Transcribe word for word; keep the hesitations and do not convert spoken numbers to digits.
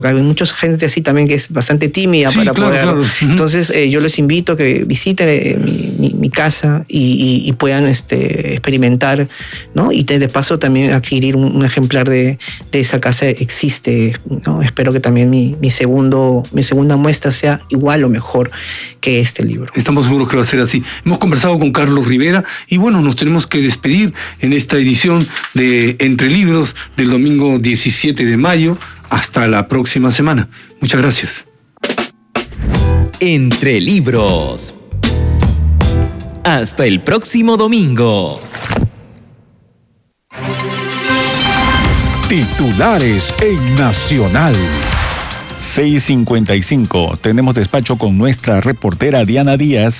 Hay mucha gente así también que es bastante tímida sí, para claro, poder. Claro. Uh-huh. Entonces, eh, yo les invito a que visiten eh, mi, mi, mi casa y, y, y puedan este, experimentar, ¿no? Y de paso también adquirir un, un ejemplar de, de esa casa existe, ¿no? Espero que también mi, mi, segundo, mi segunda muestra sea igual o mejor que este libro. Estamos seguros que va a ser así. Hemos conversado con Carlos Rivera y bueno, nos tenemos que despedir en esta edición de Entre Libros del domingo diecisiete de mayo. Hasta la próxima semana. Muchas gracias. Entre Libros. Hasta el próximo domingo. Titulares en Nacional. seis cincuenta y cinco. Tenemos despacho con nuestra reportera Diana Díaz.